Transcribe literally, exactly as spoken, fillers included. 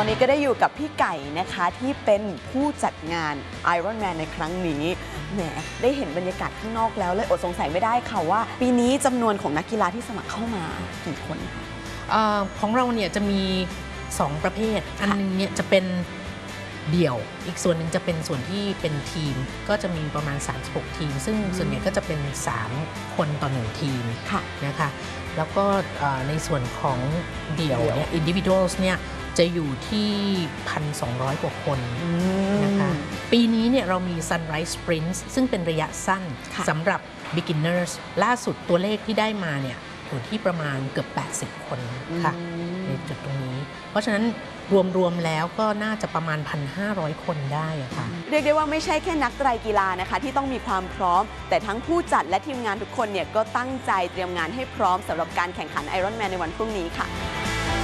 อนนี้ก็ได้อยู่กับพี่ไก่นะคะที่เป็นผู้จัดงาน Ironman ในครั้งนี้แหมได้เห็นบรรยากาศข้างนอกแล้วเลยอดสงสัยไม่ได้ค่ะว่าปีนี้จำนวนของนักกีฬาที่สมัครเข้ามากี่คนคะของเราเนี่ยจะมีสองประเภทอันนึงเนี่ยจะเป็นเดี่ยวอีกส่วนหนึ่งจะเป็นส่วนที่เป็นทีมก็จะมีประมาณสามสิบหกทีมซึ่งส่วนใหญ่ก็จะเป็นสามคนต่อหนึ่งทีมนะคะแล้วก็ในส่วนของเดี่ยวเนี่ย individuals เนี่ยจะอยู่ที่ หนึ่งพันสองร้อย กว่าคนนะคะปีนี้เนี่ยเรามี Sunrise Sprints ซึ่งเป็นระยะสั้นสำหรับ beginners ล่าสุดตัวเลขที่ได้มาเนี่ยอยู่ที่ประมาณเกือบแปดสิบคนค่ะในจุดตรงนี้เพราะฉะนั้นรวมๆแล้วก็น่าจะประมาณ หนึ่งพันห้าร้อย คนได้ค่ะเรียกได้ว่าไม่ใช่แค่นักไตรกีฬานะคะที่ต้องมีความพร้อมแต่ทั้งผู้จัดและทีมงานทุกคนเนี่ยก็ตั้งใจเตรียมงานให้พร้อมสำหรับการแข่งขัน Ironman ในวันพรุ่งนี้ค่ะ